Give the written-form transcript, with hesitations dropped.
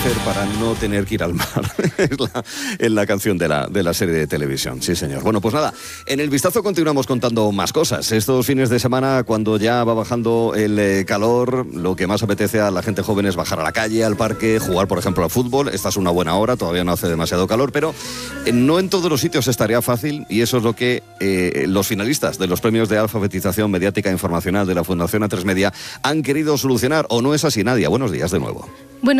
hacer para no tener que ir al mar? Es la canción de la serie de televisión, sí señor. Bueno, pues nada, en el vistazo continuamos contando más cosas. Estos fines de semana, cuando ya va bajando el calor, lo que más apetece a la gente joven es bajar a la calle, al parque, jugar por ejemplo al fútbol. Esta es una buena hora, todavía no hace demasiado calor, pero no en todos los sitios estaría fácil, y eso es lo que los finalistas de los premios de alfabetización mediática e informacional de la Fundación A3 Media han querido solucionar. ¿O no es así, Nadia? Buenos días de nuevo. Bueno.